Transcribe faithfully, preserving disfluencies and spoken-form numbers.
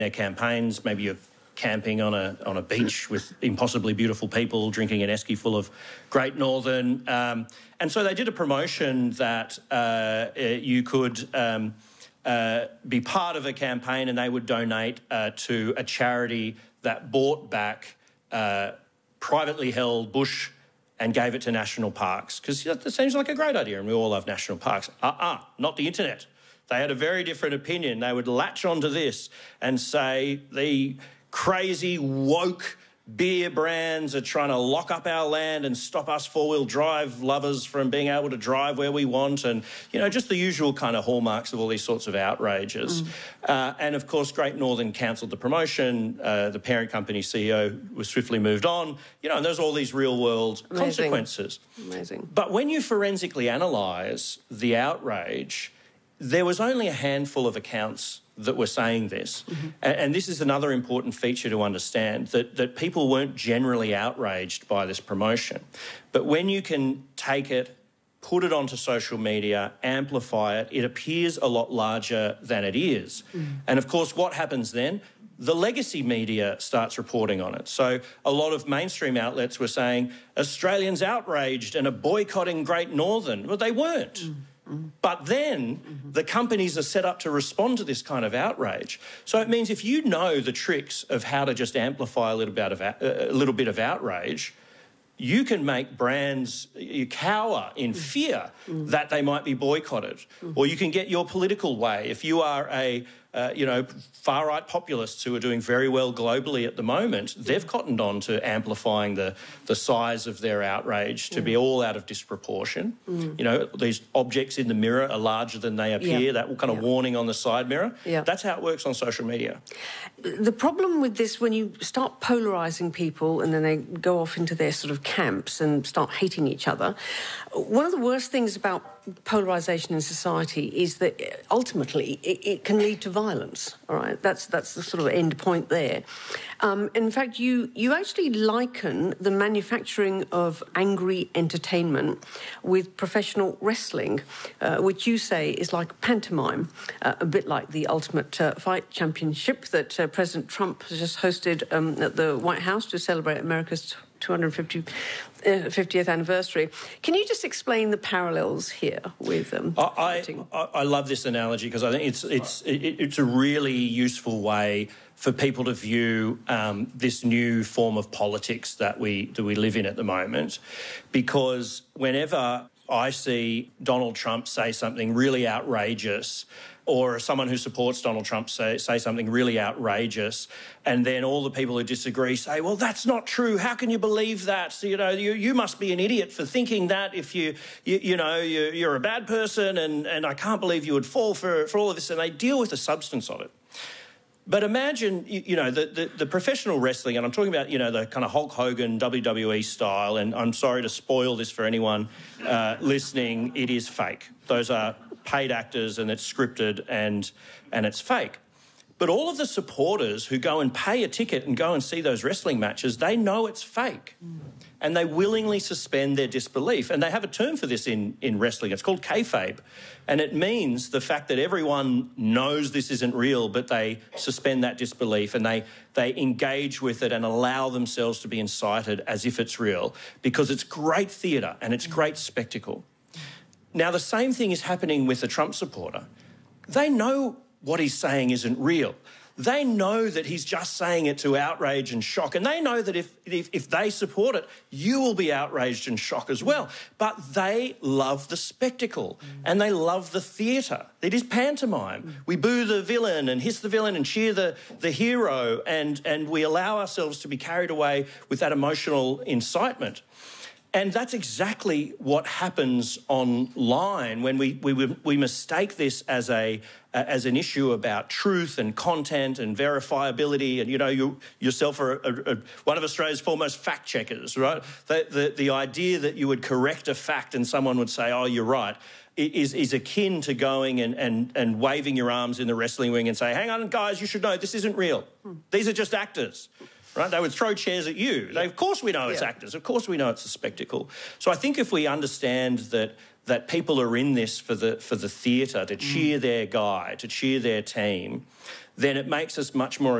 their campaigns. Maybe you're camping on a on a beach with impossibly beautiful people, drinking an esky full of Great Northern. Um, and so they did a promotion that uh, you could um, uh, be part of a campaign and they would donate uh, to a charity that bought back uh, privately held bush and gave it to national parks, because that seems like a great idea and we all love national parks. Uh-uh, not the internet. They had a very different opinion. They would latch onto this and say the crazy woke beer brands are trying to lock up our land and stop us four-wheel drive lovers from being able to drive where we want, and, you know, just the usual kind of hallmarks of all these sorts of outrages. Mm. Uh, and, of course, Great Northern cancelled the promotion. Uh, the parent company C E O was swiftly moved on. You know, and there's all these real-world Amazing. consequences. Amazing. But when you forensically analyse the outrage, there was only a handful of accounts that were saying this. Mm-hmm. and, and this is another important feature to understand, that, that people weren't generally outraged by this promotion. But when you can take it, put it onto social media, amplify it, it appears a lot larger than it is. Mm. And, of course, what happens then? The legacy media starts reporting on it. So a lot of mainstream outlets were saying, Australians outraged and are boycotting Great Northern. Well, they weren't. Mm. But then mm-hmm. the companies are set up to respond to this kind of outrage. So it means if you know the tricks of how to just amplify a little bit of, a little bit of outrage, you can make brands you cower in fear mm. that they might be boycotted. Mm. Or you can get your political way. If you are a, uh, you know, far-right populists who are doing very well globally at the moment, they've cottoned on to amplifying the, the size of their outrage to mm. be all out of disproportion. Mm. You know, these objects in the mirror are larger than they appear, yeah. that kind of yeah. warning on the side mirror. Yeah. That's how it works on social media. The problem with this, when you start polarising people and then they go off into their sort of camps and start hating each other, one of the worst things about polarisation in society is that ultimately it, it can lead to violence. All right, that's that's the sort of end point there. Um, in fact, you you actually liken the manufacturing of angry entertainment with professional wrestling, uh, which you say is like pantomime, uh, a bit like the Ultimate uh, Fight Championship that uh, President Trump has just hosted um, at the White House to celebrate America's two hundred fiftieth anniversary. Can you just explain the parallels here with um, I, I, I love this analogy because I think it's it's it, it's a really useful way for people to view um, this new form of politics that we that we live in at the moment. Because whenever I see Donald Trump say something really outrageous, or someone who supports Donald Trump say, say something really outrageous, and then all the people who disagree say, well, that's not true. How can you believe that? So, you know, you, you must be an idiot for thinking that if you, you, you know, you, you're a bad person, and, and I can't believe you would fall for, for all of this. And they deal with the substance of it. But imagine, you, you know, the, the, the professional wrestling, and I'm talking about, you know, the kind of Hulk Hogan W W E style, and I'm sorry to spoil this for anyone uh, listening, it is fake. Those are paid actors and it's scripted and and it's fake. But all of the supporters who go and pay a ticket and go and see those wrestling matches, they know it's fake. Mm. And they willingly suspend their disbelief. And they have a term for this in, in wrestling. It's called kayfabe. And it means the fact that everyone knows this isn't real, but they suspend that disbelief and they, they engage with it and allow themselves to be incited as if it's real, because it's great theatre and it's great spectacle. Now, the same thing is happening with a Trump supporter. They know what he's saying isn't real. They know that he's just saying it to outrage and shock, and they know that if, if, if they support it, you will be outraged and shocked as well. But they love the spectacle mm. and they love the theatre. It is pantomime. Mm. We boo the villain and hiss the villain and cheer the, the hero, and, and we allow ourselves to be carried away with that emotional incitement. And that's exactly what happens online when we, we, we mistake this as a uh, as an issue about truth and content and verifiability. And, you know, you yourself are a, a, one of Australia's foremost fact checkers, right? The, the, the idea that you would correct a fact and someone would say, oh, you're right, is, is akin to going and, and, and waving your arms in the wrestling ring and say, hang on, guys, you should know this isn't real. Hmm. These are just actors. Right? They would throw chairs at you. Yeah. They, of course we know it's yeah. actors. Of course we know it's a spectacle. So I think if we understand that that people are in this for the for the theatre, to cheer mm. their guy, to cheer their team, then it makes us much more